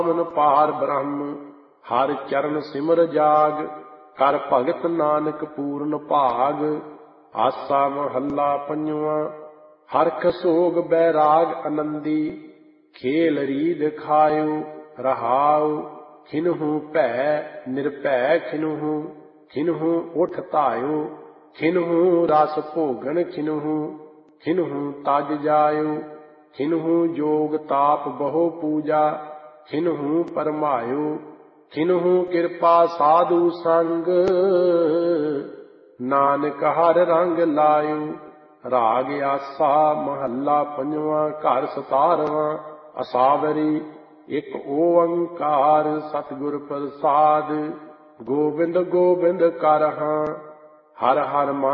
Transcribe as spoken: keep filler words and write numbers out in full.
ਮਨ ਪਾਰ ਬ੍ਰਹਮ ਹਰ ਚਰਨ ਸਿਮਰ ਜਾਗ ਕਰ ਭਗਤ ਨਾਨਕ ਪੂਰਨ ਭਾਗ। ਆਸਾ ਮਹੱਲਾ ਪੰਜਵਾਂ। ਹਰਖ ਸੋਗ ਬੈਰਾਗ ਆਨੰਦੀ ਖੇਲ ਰੀਦ ਖਾਇਓ ਰਹਾਉ। ਖਿਨਹੂ ਭੈ ਨਿਰਭੈ ਖਿਨਹੂ ਖਿਨਹੂ ਉਠ ਧਾਇਓ। ਖਿਨਹੂ ਰਸ ਭੋਗਣ ਖਿਨਹੂ ਖਿਨਹੂ ਤਜ ਜਾਇਓ। ਖਿਨਹੂ ਜੋਗ ਤਾਪ ਬਹੁ ਪੂਜਾ ਖਿਨਹੂ ਪਰਮਾਇਓ। ਖਿਨਹੂ ਕਿਰਪਾ ਸਾਧੂ ਸੰਗ ਨਾਨਕ ਹਰ ਰੰਗ ਲਾਇਓ। ਰਾਗ ਆਸਾ ਮਹੱਲਾ ਪੰਜਵਾਂ। ਘਰ ਸਤਾਰਵਾਂ। ਅਸਾਵਰੀ। ਇੱਕ ਓੰਕਾਰ ਸਤਿਗੁਰ ਪ੍ਰਸਾਦਿ। ਗੋਬਿੰਦ ਗੋਬਿੰਦ ਕਰ ਹਾਂ ਹਰ ਹਰ ਮਨ